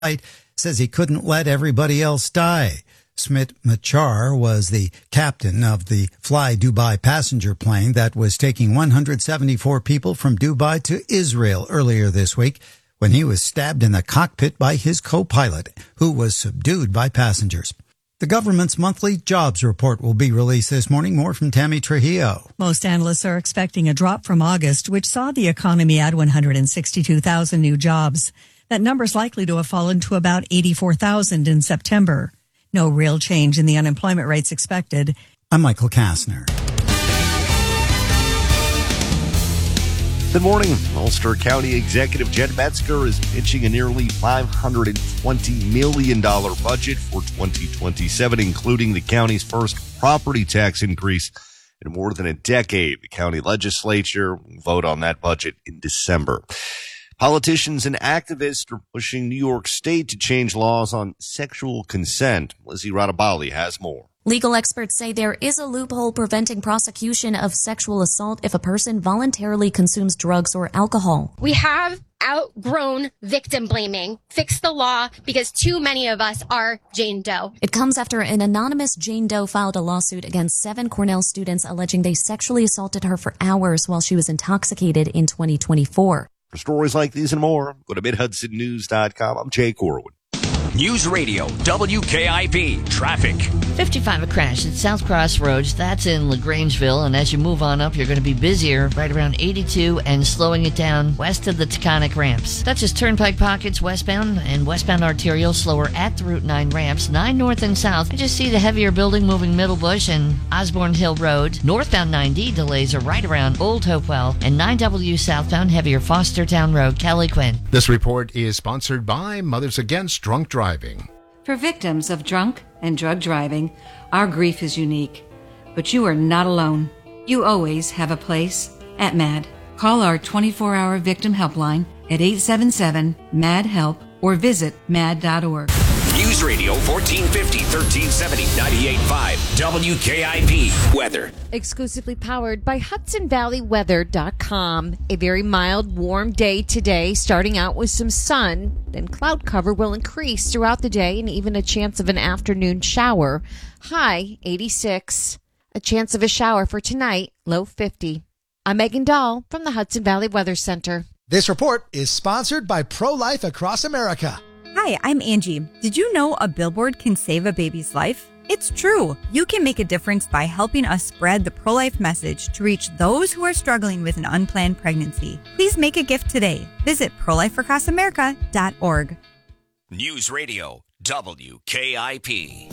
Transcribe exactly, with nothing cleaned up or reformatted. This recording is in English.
says he couldn't let everybody else die. Smit Machar was the captain of the Fly Dubai passenger plane that was taking one hundred seventy-four people from Dubai to Israel earlier this week when he was stabbed in the cockpit by his co-pilot, who was subdued by passengers. The government's monthly jobs report will be released this morning. More from Tammy Trujillo. Most analysts are expecting a drop from August, which saw the economy add one hundred sixty-two thousand new jobs. That number is likely to have fallen to about eighty-four thousand in September. No real change in the unemployment rates expected. I'm Michael Kastner. Good morning. Ulster County Executive Jen Metzger is pitching a nearly five hundred twenty million dollars budget for twenty twenty-seven, including the county's first property tax increase in more than a decade. The county legislature will vote on that budget in December. Politicians and activists are pushing New York State to change laws on sexual consent. Lizzie Radabali has more. Legal experts say there is a loophole preventing prosecution of sexual assault if a person voluntarily consumes drugs or alcohol. We have outgrown victim blaming. Fix the law because too many of us are Jane Doe. It comes after an anonymous Jane Doe filed a lawsuit against seven Cornell students alleging they sexually assaulted her for hours while she was intoxicated in twenty twenty-four. For stories like these and more, go to mid hudson news dot com. I'm Jay Corwin. News Radio, W K I B, traffic. fifty-five a crash at South Crossroads. That's in LaGrangeville. And as you move on up, you're going to be busier right around eighty-two and slowing it down west of the Taconic ramps. That's just Turnpike Pockets westbound and westbound arterial slower at the Route nine ramps. nine north and south. I just see the heavier building moving Middlebush and Osborne Hill Road. Northbound nine D delays are right around Old Hopewell. And nine W southbound heavier Fostertown Road. Kelly Quinn. This report is sponsored by Mothers Against Drunk Driving. For victims of drunk and drug driving, our grief is unique. But you are not alone. You always have a place at MAD. Call our twenty-four hour victim helpline at eight seven seven, M A D, HELP or visit mad dot org. News Radio fourteen fifty, thirteen seventy, ninety-eight point five, W K I B weather. Exclusively powered by Hudson Valley Weather dot com. A very mild, warm day today, starting out with some sun. Then cloud cover will increase throughout the day and even a chance of an afternoon shower. High eighty-six. A chance of a shower for tonight, low fifty. I'm Megan Dahl from the Hudson Valley Weather Center. This report is sponsored by Pro-Life Across America. Hi, I'm Angie. Did you know a billboard can save a baby's life? It's true. You can make a difference by helping us spread the pro-life message to reach those who are struggling with an unplanned pregnancy. Please make a gift today. Visit pro life across america dot org. News Radio, W K I P.